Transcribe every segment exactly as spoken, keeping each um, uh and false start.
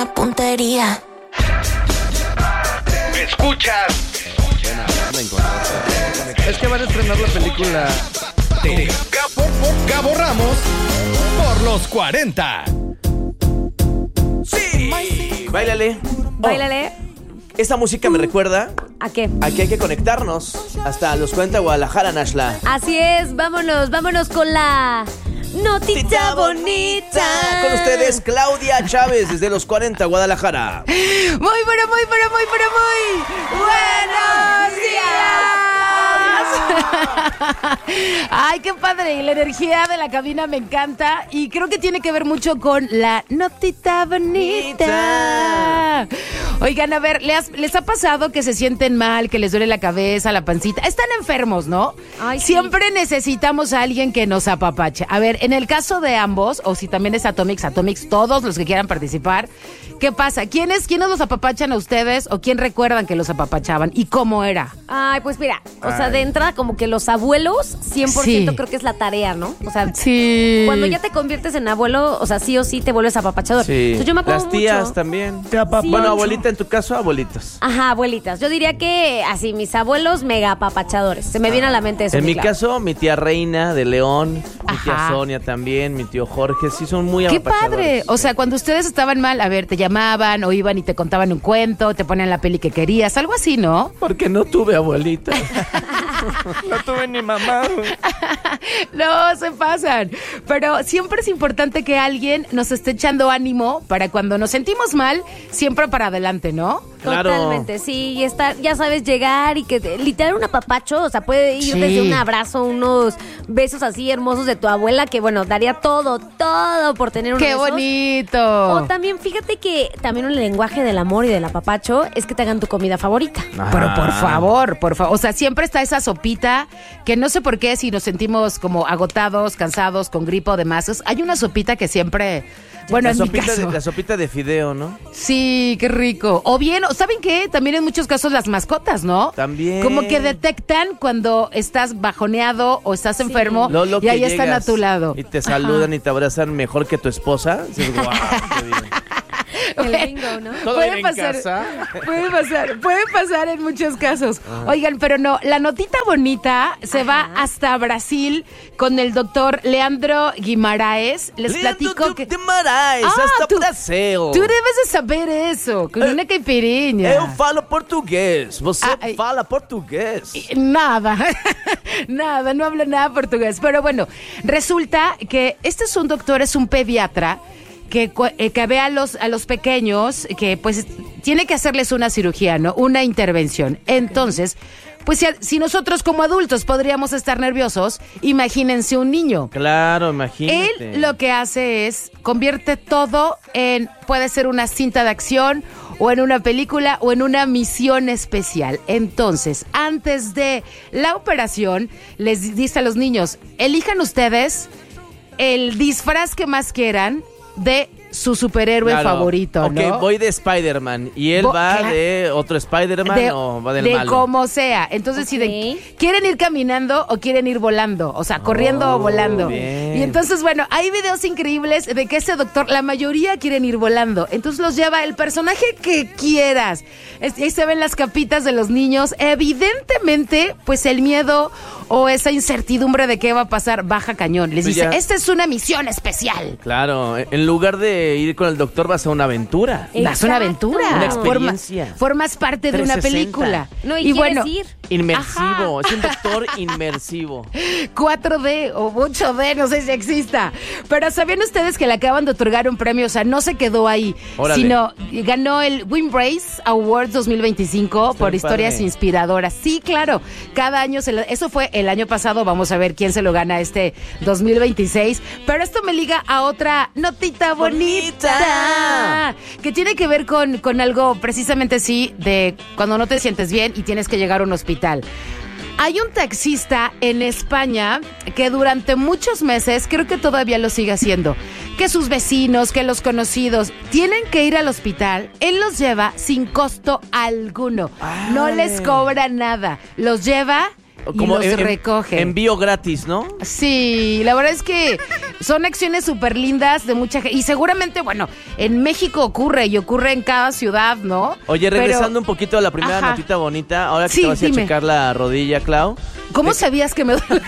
puntería. Escuchas. Es que van a estrenar la película De Cabo, Cabo Ramos por los cuarenta. Sí. Báilale. Báilale. Esta música me recuerda ¿A qué? a que hay que conectarnos hasta los cuarenta Guadalajara, Nashla. Así es, vámonos, vámonos con la notita bonita. Con ustedes, Claudia Chávez, desde los cuarenta Guadalajara. Muy, pero muy, pero muy, pero muy buenos días. Ay, qué padre. Y la energía de la cabina me encanta. Y creo que tiene que ver mucho con la notita bonita. Oigan, a ver, ¿les, ¿les ha pasado que se sienten mal, que les duele la cabeza, la pancita? Están enfermos, ¿no? Ay, sí. Siempre necesitamos a alguien que nos apapache. A ver, en el caso de ambos, o si también es Atomics, Atomics, todos los que quieran participar, ¿qué pasa? ¿Quiénes, quiénes los apapachan a ustedes o quién recuerdan que los apapachaban? ¿Y cómo era? Ay, pues mira, o sea, de entrada como que los abuelos, cien por ciento Sí. creo que es la tarea, ¿no? O sea, Sí. cuando ya te conviertes en abuelo, o sea, sí o sí te vuelves apapachador. Sí. Entonces yo me acuerdo Las tías mucho. también. Te apapacho. Bueno, abuelita, en tu caso, abuelitos. Ajá, abuelitas. Yo diría que así, mis abuelos mega apapachadores. Se me viene a la mente eso. En muy mi claro. caso, mi tía Reina de León, mi tía Ajá. Sonia también, mi tío Jorge, sí son muy ¡Qué apapachadores. padre! O sea, cuando ustedes estaban mal, a ver, te llamaban o iban y te contaban un cuento, te ponían la peli que querías, algo así, ¿no? Porque no tuve abuelita. No tuve ni mamá. No, se pasan. Pero siempre es importante que alguien nos esté echando ánimo para cuando nos sentimos mal, siempre para adelante, ¿no? Claro. Totalmente, sí, y estar, ya sabes, llegar y que te- literal un apapacho, o sea, puede ir Sí. desde un abrazo, unos besos así hermosos de tu abuela, que bueno, daría todo, todo por tener un ¡Qué bonito! O también, fíjate que también un lenguaje del amor y del apapacho es que te hagan tu comida favorita. Pero por favor, por favor. O sea, siempre está esa sopita que no sé por qué si nos sentimos como agotados, cansados, con gripa o demás. Hay una sopita que siempre... Bueno, la, en mi sopita caso... de, la sopita de fideo, ¿no? Sí, qué rico. O bien, o ¿saben qué? También en muchos casos las mascotas, ¿no? También. Como que detectan cuando estás bajoneado o estás enfermo Lolo, y ahí que están a llegas tu lado. Y te saludan y te abrazan mejor que tu esposa. Dices, guau, qué bien. El bingo, ¿no? ¿Todo Puede bien en pasar, casa? puede pasar, puede pasar en muchos casos. Oigan, pero no, la notita bonita se va hasta Brasil con el doctor Leandro Guimaraes. Les platico Leandro que... Guimaraes, Ah, hasta tú- Brasil. Tú debes de saber eso, con una caipirinha. Eu falo português. Você Ah, ay. fala português. Nada, nada, no hablo nada portugués. Pero bueno, resulta que este es un doctor, es un pediatra que, cu- eh, que ve a los, a los pequeños que pues tiene que hacerles una cirugía, ¿no? Una intervención. Entonces, pues si, si nosotros como adultos podríamos estar nerviosos, imagínense un niño. Claro, imagínate. Él lo que hace es convierte todo en, puede ser una cinta de acción o en una película o en una misión especial. Entonces, antes de la operación, les dice a los niños, elijan ustedes el disfraz que más quieran de su superhéroe Claro. favorito, Ok, ¿no? voy de Spider-Man. ¿Y él Vo- va cla- de otro Spider-Man de, o va del de malo? como sea. Entonces, si de, quieren ir caminando o quieren ir volando, o sea, corriendo o volando. bien. Y entonces, bueno, hay videos increíbles de que ese doctor, la mayoría quieren ir volando. Entonces los lleva el personaje que quieras. Es- ahí se ven las capitas de los niños. Evidentemente, pues el miedo o esa incertidumbre de qué va a pasar baja cañón. Les Pues dice, ya. esta es una misión especial. Claro, en lugar de ir con el doctor vas a una aventura. Das una Exacto. aventura. Una Forma- experiencia. formas parte de una trescientos sesenta. película. No, y, quieres ir. Inmersivo, Ajá. es un doctor inmersivo. cuatro D o ocho D, no sé si exista. Pero ¿sabían ustedes que le acaban de otorgar un premio? O sea, no se quedó ahí, Órale. sino ganó el Windbrace Awards dos mil veinticinco por bien historias padre. inspiradoras. Sí, claro. Cada año, se lo- eso fue el año pasado. Vamos a ver quién se lo gana este dos mil veintiséis. Pero esto me liga a otra notita bonita, Bonita. que tiene que ver con, con algo precisamente sí, de cuando no te sientes bien y tienes que llegar a un hospital. Hay un taxista en España que durante muchos meses, creo que todavía lo sigue haciendo, que sus vecinos, que los conocidos tienen que ir al hospital, él los lleva sin costo alguno. No les cobra nada. Los lleva Como los en- en- recoge. Envío gratis, ¿no? Sí, la verdad es que son acciones súper lindas de mucha gente. Y seguramente, bueno, en México ocurre y ocurre en cada ciudad, ¿no? Oye, Pero, regresando un poquito a la primera Ajá. notita bonita, ahora que Sí, te vas a dime. checar la rodilla, Clau. ¿Cómo de- sabías que me duele?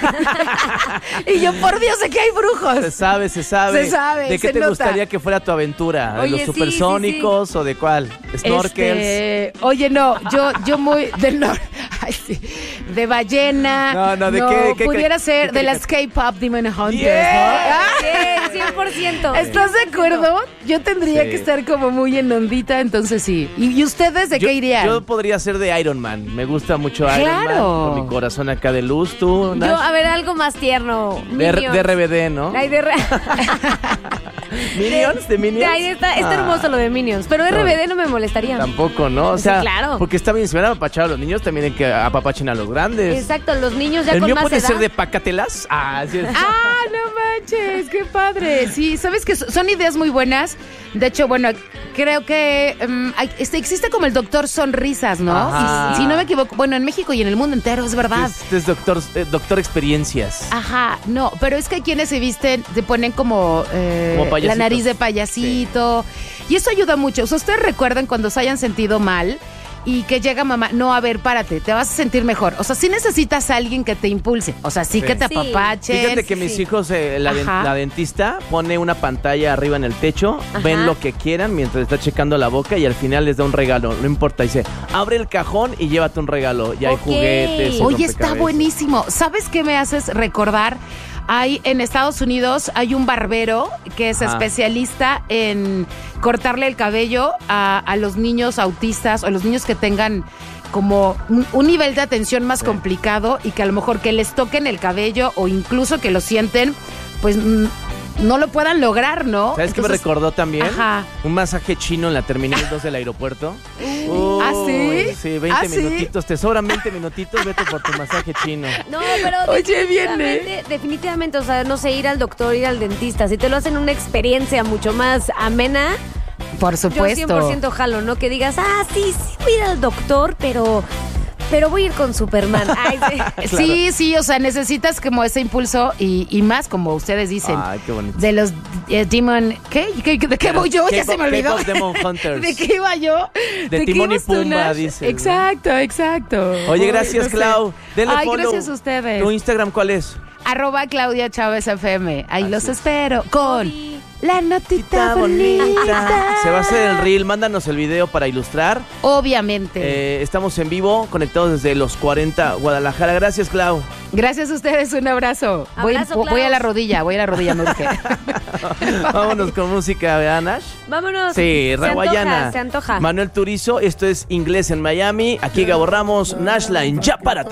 Y yo, por Dios, sé que hay brujos. Se sabe, se sabe. Se sabe, ¿De qué se te nota. gustaría que fuera tu aventura? ¿De Oye, los sí, sí, supersónicos o de cuál? ¿Snorkels? Este, oye, no, yo, yo muy del norte, ay, sí, de ballena. No, no, ¿de qué- qué- pudiera qué- ser qué de las K-pop Demon Hunters, Yeah. ¿no? Sí, cien por ciento. ¿Estás de acuerdo? Yo tendría Sí. que estar como muy en ondita, entonces sí. ¿Y, y ustedes de Yo, qué irían? yo podría ser de Iron Man. Me gusta mucho Iron Man. Claro. Con mi corazón acá de luz. ¿Tú, Nash? Yo, a ver, algo más tierno. de, R- Minions. de R B D, ¿no? Ay, de R- ¿Minions? ¿De Minions? Ay, está, está Ah, hermoso lo de Minions, pero R B D no me molestaría. Tampoco, ¿no? O Sí, sea, claro. porque está bien, si van a apapachar a los niños, también hay que apapachen a los grandes. Exacto, los niños ya ¿El con mío más puede edad. ser de Pacatelas? Ah, sí. Ah, no manches, qué padre. Sí, sabes que so- son ideas muy buenas. De hecho, bueno, creo que mm, hay- este, existe como el doctor Sonrisas, ¿no? Ajá. Si, si no me equivoco, bueno, en México y en el mundo entero, es verdad. Este es doctor, eh, doctor Experiencias. Ajá, no, pero es que hay quienes se visten, se ponen como, eh, Como la payasitos. nariz de payasito. Y eso ayuda mucho. O sea, ustedes recuerdan cuando se hayan sentido mal y que llega mamá, no, a ver, párate, te vas a sentir mejor. O sea, sí necesitas a alguien que te impulse. O sea, sí, Sí. que te Sí. apapachen. Fíjate que sí, mis sí. hijos, eh, la, den- Ajá. la dentista pone una pantalla arriba en el techo, Ajá. ven lo que quieran mientras está checando la boca y al final les da un regalo, no importa, dice, abre el cajón y llévate un regalo, ya hay Ok. juguetes. y Oye, está rompecabezas. buenísimo. ¿Sabes qué me haces recordar? Hay en Estados Unidos hay un barbero que es Ajá. especialista en cortarle el cabello a, a los niños autistas o a los niños que tengan como un, un nivel de atención más Sí. complicado y que a lo mejor que les toquen el cabello o incluso que lo sienten, pues mm, no lo puedan lograr, ¿no? ¿Sabes qué me Entonces, recordó también? Ajá. Un masaje chino en la Terminal dos del aeropuerto. ¿Ah, sí? Uy, Sí, veinte ¿Ah, sí? minutitos. Te sobran veinte minutitos, vete por tu masaje chino. No, pero Oye, definitivamente, definitivamente, o sea, no sé, ir al doctor, ir al dentista, si te lo hacen una experiencia mucho más amena, Por yo supuesto. cien por ciento jalo, ¿no? Que digas, ah, sí, sí voy a ir al doctor, pero, pero voy a ir con Superman. Ay, sí. Sí, sí, o sea, necesitas como ese impulso y, y más, como ustedes dicen, Ay, qué bonito. de los eh, Demon... ¿Qué? ¿Qué- ¿De qué voy yo? Ya K-pop- se me olvidó. K-pop Demon Hunters. ¿De qué iba yo? De qué Timón y ibas tú, Pumba, Nash? dices, ¿no? Exacto, exacto. Oye, Ay, gracias, no sé. Clau. Denle Ay, follow. gracias a ustedes. ¿Tu Instagram cuál es? Arroba Claudia Chávez F M. Ahí Así los es. espero con Ay. la notita bonita. Se va a hacer el reel. Mándanos el video para ilustrar. Obviamente. Eh, estamos en vivo, conectados desde los cuarenta Guadalajara. Gracias, Clau. Gracias a ustedes, un abrazo. Voy, Abrazo, voy a Klaus. la rodilla, voy a la rodilla, me urge. Vámonos con música, ¿verdad, Nash? Vámonos. Sí, Se Raguayana. antoja, se antoja. Manuel Turizo, esto es Inglés en Miami. Aquí Gabo Ramos, Nashline, ya párate.